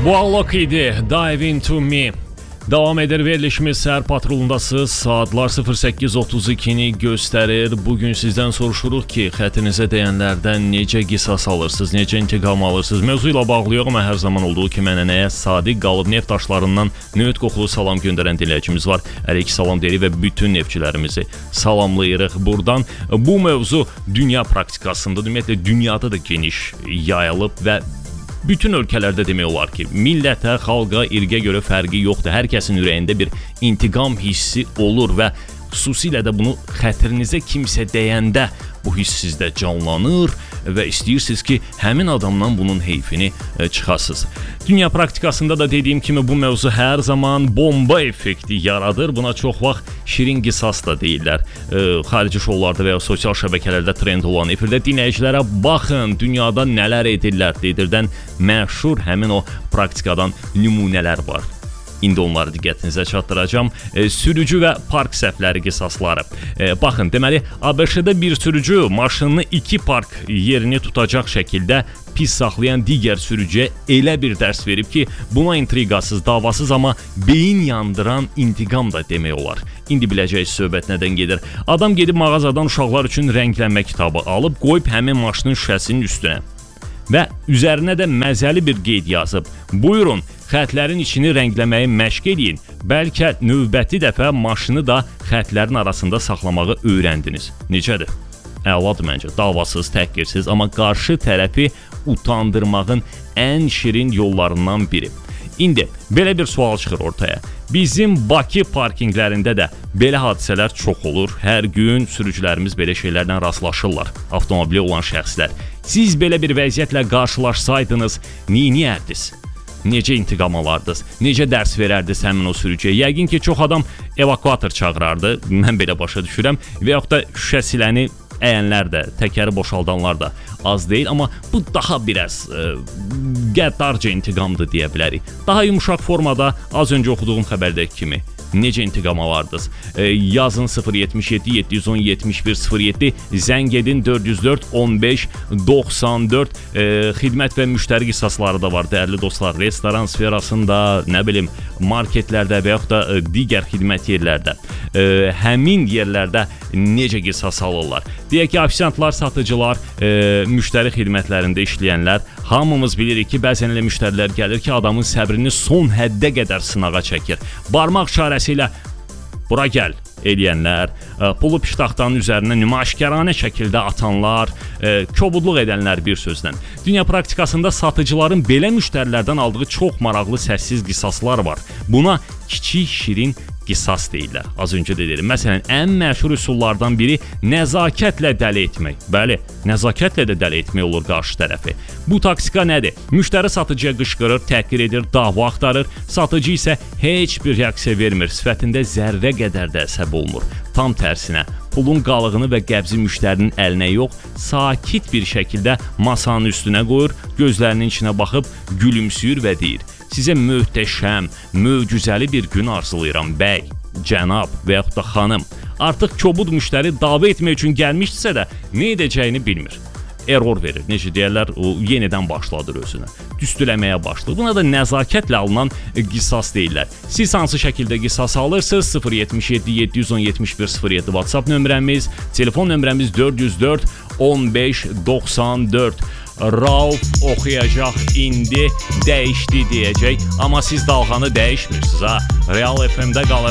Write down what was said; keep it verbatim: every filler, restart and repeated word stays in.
Warlock idi, Dive Into Me. Davam edir verilişimiz, səhər patrolundasınız. Saatlar sıfır səkkiz otuz ikini göstərir. Bugün sizdən soruşuruq ki, xətrinizə dəyənlərdən necə qisas alırsınız, necə intiqam alırsınız? Mövzu ilə bağlıyıq, amma hər zaman olduğu kimi ənənəyə sadiq qalıb neft daşlarından növt qoxulu salam göndərən dinləyicimiz var. Əleyk salam deyirik və bütün neftçilərimizi salamlayırıq buradan. Bu mövzu dünya praktikasında, ümumiyyətlə dünyada da geniş yayılıb və bütün ölkələrdə demək olar ki, millətə, xalqa, irqə görə fərqi yoxdur. Hər kəsin ürəyində bir intiqam hissi olur və xüsusilə də bunu xətrinizə kimsə deyəndə bu hiss sizdə canlanır və istəyirsiniz ki, həmin adamdan bunun heyfini e, çıxasınız. Dünya praktikasında da dediyim kimi bu mövzu hər zaman bomba effekti yaradır. Buna çox vaxt şirin qisas da deyirlər. E, xarici şovlarda və ya sosial şəbəkələrdə trend olan efirdə dinləyicilərə baxın, dünyada nələr edirlər dedirdən məşhur həmin o praktikadan nümunələr var. İndi onları diqqətinizə çatdıracağım. E, sürücü və park səhvləri qisasları. E, baxın, deməli, ABŞ-da bir sürücü maşınını iki park yerini tutacaq şəkildə pis saxlayan digər sürücüyə elə bir dərs verib ki, buna intriqasız, davasız, amma beyin yandıran intiqam da demək olar. İndi biləcəyiz söhbət nədən gedir. Adam gedib mağazadan uşaqlar üçün rənglənmə kitabı alıb, qoyub həmin maşının şüşəsinin üstünə və üzərinə də məzəli bir qeyd yazıb. Buyurun, xətlərin içini rəngləməyi məşq edin. Bəlkə növbəti dəfə maşını da xətlərin arasında saxlamağı öyrəndiniz. Necədir? Əladır məncə, davasız, təhqirsiz, amma qarşı tərəfi utandırmağın ən şirin yollarından biri. İndi belə bir sual çıxır ortaya. Bizim Bakı parkinqlərində də belə hadisələr çox olur. Hər gün sürücülərimiz belə şeylərlə rastlaşırlar. Avtomobili olan şəxslər. Siz belə bir vəziyyətlə qarşılaşsaydınız, neyniyərdiniz? Necə intiqam alardınız? Necə dərs verərdiniz həmin o sürücüyə? Yəqin ki, çox adam evakuator çağırardı. Mən belə başa düşürəm. Və yaxud da şüşə siləni əyənlər də, təkəri boşaldanlar da az deyil, amma bu daha biraz e, qəddarca intiqamdır deyə bilərik. Daha yumuşaq formada az öncə oxuduğum xəbərdəki kimi necə intiqam alardınız? E, yazın sıfır yetmiş yeddi yeddi yüz on yetmiş bir sıfır yeddi, zəng edin dörd yüz dörd on beş doxsan dörd. E, xidmət və müştəri qisasları da var, dəyərli dostlar. Restoran sferasında, nə bilim, marketlərdə və yaxud da e, digər xidmət yerlərdə. E, həmin yerlərdə necə qisas alırlar? Deyək ki, ofisiantlar, satıcılar, e, müştəri xidmətlərində işləyənlər, hamımız bilirik ki, bəzən elə müştərilər gəlir ki, adamın səbrini son həddə qədər sınağa çəkir. Barmaq işarəsi ilə bura gəl eləyənlər, pulu piştaxtanın üzərinə nümayişkaranə şəkildə atanlar, kobudluq edənlər bir sözlə. Dünya praktikasında satıcıların belə müştərilərdən aldığı çox maraqlı səssiz qisaslar var. Buna kiçik şirin qisas deyirlər. Az öncə də dedim. Məsələn, ən məşhur üsullardan biri nəzakətlə dəli etmək. Bəli, nəzakətlə də dəli etmək olur qarşı tərəfi. Bu taktika nədir? Müştəri satıcıya qışqırır, təhqir edir, dava axtarır. Satıcı isə heç bir reaksiya vermir. Sifətində zərrə qədər də əsəb olmur. Tam tərsinə, pulun qalığını və qəbzi müştərinin əlinə yox, sakit bir şəkildə masanın üstünə qoyur, gözlərinin içinə baxıb gülümsüyür və deyir: sizə möhtəşəm, möcüzəli bir gün arzulayıram bəy, cənab və yaxud da xanım. Artıq kobud müştəri dava etmək üçün gəlmişdirsə də nə edəcəyini bilmir. Error verir, necə deyərlər, o yenidən başladır özünü. Düstüləməyə başlayır. Buna da nəzakətlə alınan qisas deyirlər. Siz hansı şəkildə qisas alırsınız? sıfır yetmiş yeddi yeddi yüz on yetmiş bir sıfır yeddi WhatsApp nömrəmiz, telefon nömrəmiz dörd yüz dörd on beş doxsan dörd. Rauf oxuyacaq, indi dəyişdi deyəcək, amma siz dalğanı dəyişmirsiniz ha. Real F M-də qalır.